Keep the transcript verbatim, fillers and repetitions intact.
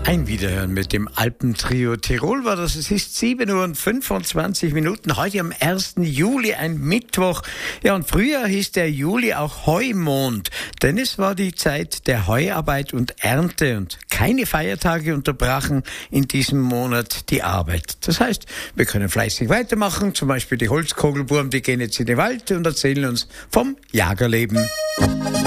Ein Wiederhören mit dem Alpentrio Tirol war das. Es ist sieben Uhr und fünfundzwanzig Minuten, heute am ersten Juli, ein Mittwoch. Ja, und früher hieß der Juli auch Heumond, denn es war die Zeit der Heuarbeit und Ernte und keine Feiertage unterbrachen in diesem Monat die Arbeit. Das heißt, wir können fleißig weitermachen, zum Beispiel die Holzkogelbuben, die gehen jetzt in den Wald und erzählen uns vom Jagerleben.